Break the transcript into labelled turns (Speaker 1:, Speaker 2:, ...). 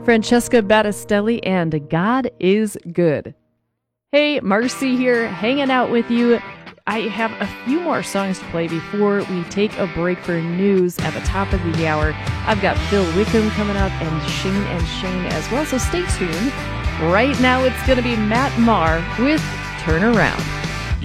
Speaker 1: Francesca Battistelli and God is Good. Hey, Marcy here, hanging out with you. I have a few more songs to play before we take a break for news at the top of the hour. I've got Phil Wickham coming up and Shane as well, so stay tuned. Right now it's going to be Matt Maher with Turn Around.